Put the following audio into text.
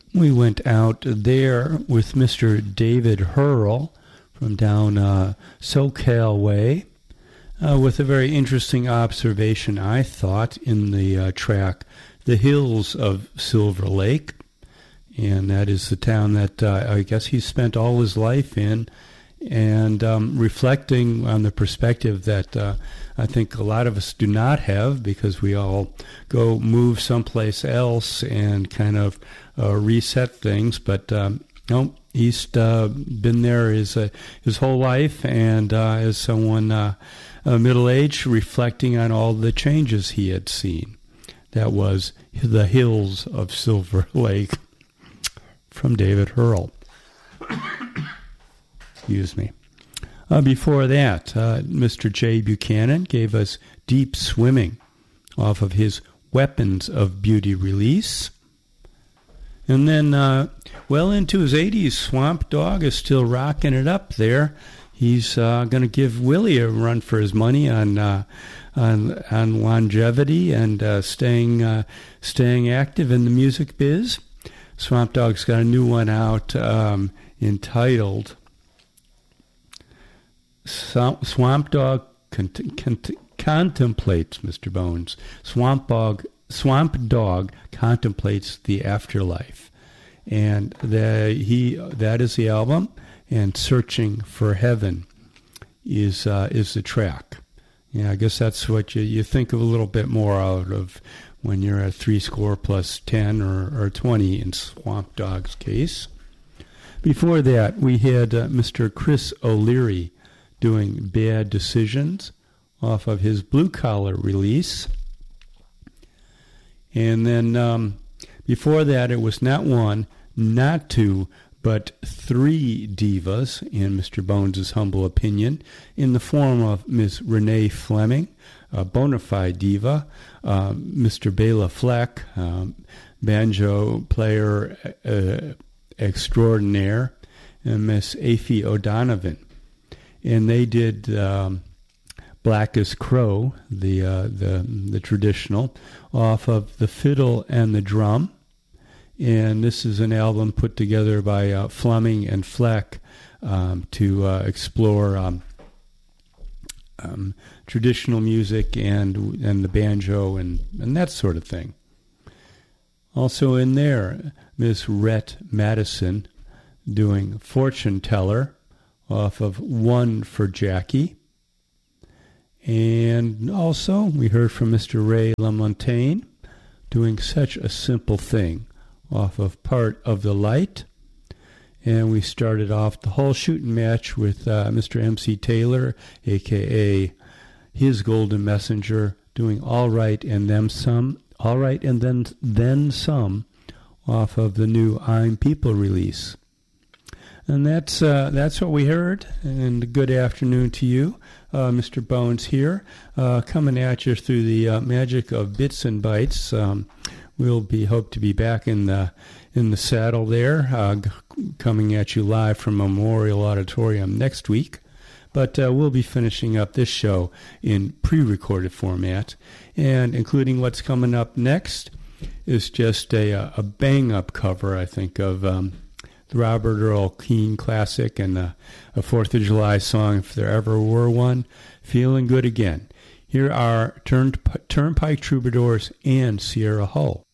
We went out there with Mr. David Hurl from down SoCal way with a very interesting observation, I thought, in the track The Hills of Silver Lake. And that is the town that I guess he spent all his life in, and reflecting on the perspective that I think a lot of us do not have, because we all go move someplace else and kind of reset things. But no, he's been there his whole life, and as someone middle-aged, reflecting on all the changes he had seen. That was The Hills of Silver Lake from David Hurl. Excuse me. Before that, Mr. Jay Buchanan gave us Deep Swimming off of his Weapons of Beauty release. And then, well into his 80s, Swamp Dogg is still rocking it up there. He's going to give Willie a run for his money on longevity and staying active in the music biz. Swamp Dogg's got a new one out entitled Swamp Dogg Contemplates, Mr. Bones. Swamp Dogg Contemplates the Afterlife. And that is the album, and Searching for Heaven is the track. Yeah, I guess that's what you think of a little bit more out of when you're at 70 plus 10 or 20 in Swamp Dogg's case. Before that, we had Mr. Chris O'Leary doing Bad Decisions off of his Blue Collar release. And then before that, it was not one, not two, but three divas, in Mr. Bones' humble opinion, in the form of Miss Renee Fleming, a bona fide diva, Mr. Bela Fleck, banjo player extraordinaire, and Miss Aoife O'Donovan. And they did Black as Crow, the traditional, off of the fiddle and the drum. And this is an album put together by Fleming and Fleck to explore traditional music and the banjo and that sort of thing. Also in there, Miss Rhett Madison doing Fortune Teller off of One for Jackie. And also we heard from Mr. Ray LaMontagne doing Such a Simple Thing off of Part of the Light. And we started off the whole shooting match with Mr. MC Taylor, a.k.a. his Golden Messenger, doing All Right and Then Some, All Right and Then Some off of the new I'm People release. And that's what we heard. And a good afternoon to you. Mr. Bones here, coming at you through the magic of bits and bytes. We'll hope to be back in the saddle there, coming at you live from Memorial Auditorium next week. But we'll be finishing up this show in pre-recorded format, and including what's coming up next is just a bang-up cover, I think, of the Robert Earl Keen classic and a 4th of July song, if there ever were one, Feeling Good Again. Here are Turnpike Troubadours and Sierra Hull.